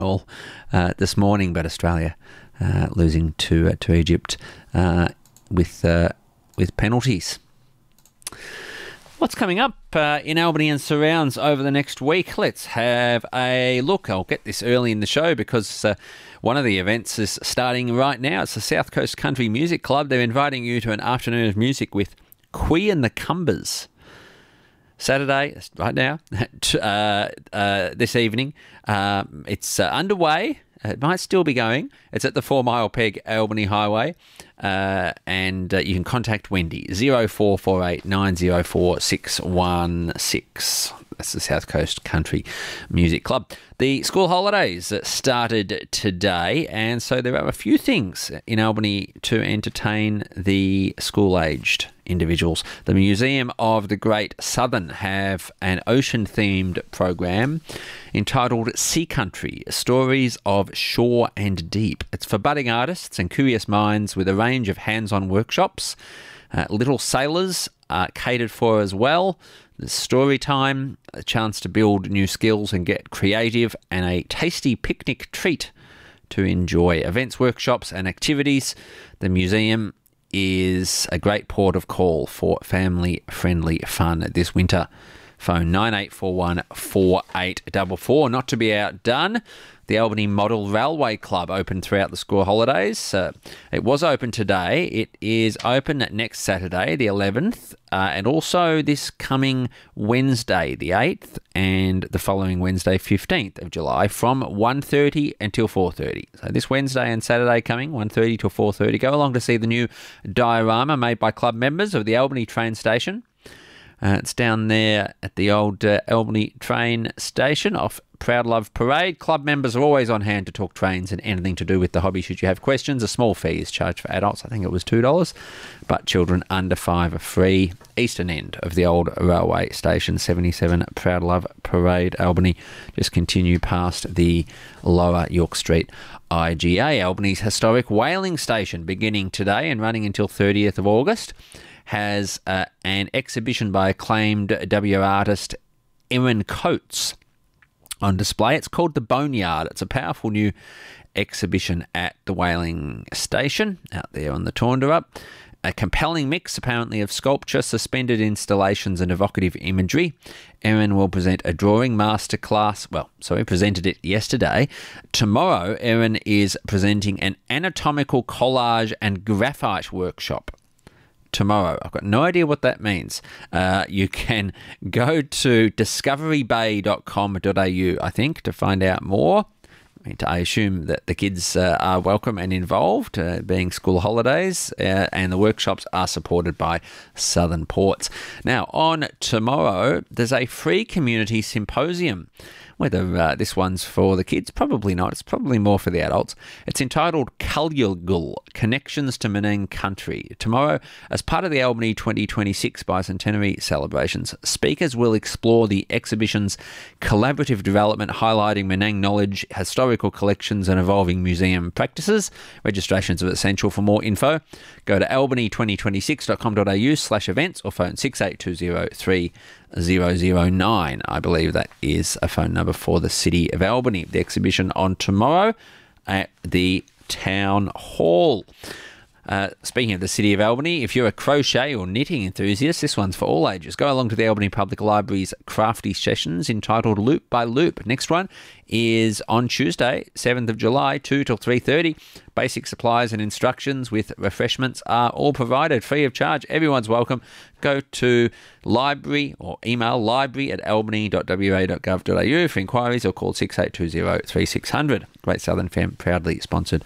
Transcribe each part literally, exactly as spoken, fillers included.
all uh, this morning, but Australia uh, losing to uh, to Egypt uh, with uh, with penalties. What's coming up uh, in Albany and surrounds over the next week? Let's have a look. I'll get this early in the show because uh, one of the events is starting right now. It's the South Coast Country Music Club. They're inviting you to an afternoon of music with Quee and the Cumbers. Saturday, right now, uh, uh, this evening. Um, it's uh, underway. It might still be going. It's at the Four Mile Peg Albany Highway. Uh, and uh, you can contact Wendy, zero four four eight nine zero four six one six. That's the South Coast Country Music Club. The school holidays started today, and so there are a few things in Albany to entertain the school-aged individuals. The Museum of the Great Southern have an ocean-themed program entitled Sea Country, Stories of Shore and Deep. It's for budding artists and curious minds with a range of hands-on workshops. Uh, little sailors are catered for as well. There's story time, a chance to build new skills and get creative, and a tasty picnic treat to enjoy. Events, workshops and activities. The museum is a great port of call for family-friendly fun this winter. Phone nine eight four one four eight four four. Not to be outdone, the Albany Model Railway Club open throughout the school holidays. Uh, it was open today. It is open next Saturday, the eleventh, uh, and also this coming Wednesday, the eighth, and the following Wednesday, fifteenth of July, from one thirty until four thirty. So this Wednesday and Saturday coming, one thirty till four thirty. Go along to see the new diorama made by club members of the Albany train station. Uh, it's down there at the old uh, Albany train station off Proud Love Parade. Club members are always on hand to talk trains and anything to do with the hobby should you have questions. A small fee is charged for adults. I think it was two dollars, but children under five are free. Eastern end of the old railway station, seventy-seven Proud Love Parade, Albany. Just continue past the lower York Street I G A. Albany's historic whaling station, beginning today and running until thirtieth of August. Has uh, an exhibition by acclaimed W artist Erin Coates on display. It's called The Boneyard. It's a powerful new exhibition at the whaling station out there on the Taunderup. A compelling mix, apparently, of sculpture, suspended installations and evocative imagery. Erin will present a drawing masterclass. Well, sorry, presented it yesterday. Tomorrow, Erin is presenting an anatomical collage and graphite workshop. Tomorrow. I've got no idea what that means. Uh, you can go to discovery bay dot com dot a u, I think, to find out more. I, mean, I assume that the kids uh, are welcome and involved, uh, being school holidays, uh, and the workshops are supported by Southern Ports. Now, on tomorrow, there's a free community symposium. Whether uh, this one's for the kids, probably not. It's probably more for the adults. It's entitled Kalyagul, Connections to Menang Country. Tomorrow, as part of the Albany twenty twenty-six bicentenary celebrations, speakers will explore the exhibition's collaborative development, highlighting Menang knowledge, historical collections and evolving museum practices. Registrations are essential. For more info, go to albany twenty twenty-six dot com dot a u slash events or phone six eight two zero three zero zero nine. I believe that is a phone number for the City of Albany. The exhibition on tomorrow at the Town Hall. Uh, speaking of the City of Albany, if you're a crochet or knitting enthusiast, this one's for all ages. Go along to the Albany Public Library's crafty sessions entitled Loop by Loop. Next one is on Tuesday, seventh of July, two till three thirty. Basic supplies and instructions with refreshments are all provided free of charge. Everyone's welcome. Go to library or email library at albany dot w a dot gov dot a u for inquiries or call six eight two zero three six zero zero. Great Southern Fam, proudly sponsored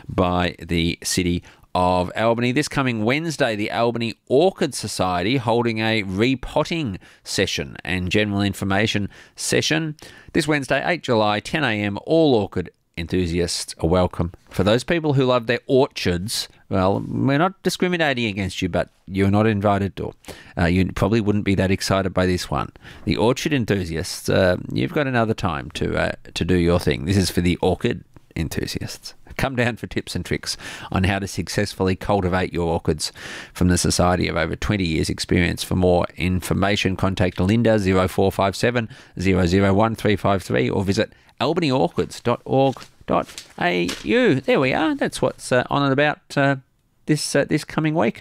by the City of Albany. This coming Wednesday, the Albany Orchid Society holding a repotting session and general information session. This Wednesday, eighth of July, ten a m, all orchid enthusiasts are welcome. For those people who love their orchards, well, we're not discriminating against you, but you're not invited to. Uh, you probably wouldn't be that excited by this one. The orchard enthusiasts, uh, you've got another time to uh, to do your thing. This is for the orchid enthusiasts. Come down for tips and tricks on how to successfully cultivate your orchids from the Society of over twenty years experience. For more information, contact Linda zero four five seven zero zero one three five three or visit albany orchids dot org dot a u. There we are. That's what's uh, on and about uh, this uh, this coming week.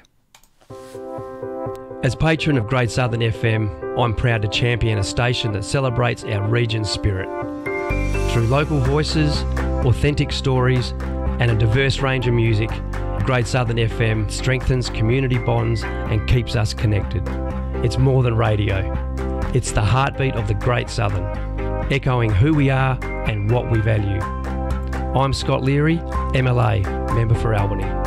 As patron of Great Southern F M, I'm proud to champion a station that celebrates our region's spirit. Through local voices, authentic stories, and a diverse range of music, Great Southern F M strengthens community bonds and keeps us connected. It's more than radio. It's the heartbeat of the Great Southern, echoing who we are and what we value. I'm Scott Leary, M L A, member for Albany.